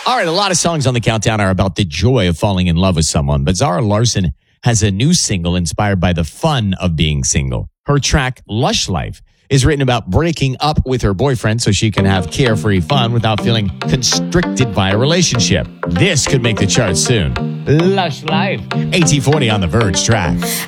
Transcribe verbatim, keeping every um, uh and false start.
All right, a lot of songs on the countdown are about the joy of falling in love with someone, but Zara Larsson has a new single inspired by the fun of being single. Her track, Lush Life, is written about breaking up with her boyfriend so she can have carefree fun without feeling constricted by a relationship. This could make the charts soon. Lush Life. A T forty on The Verge track.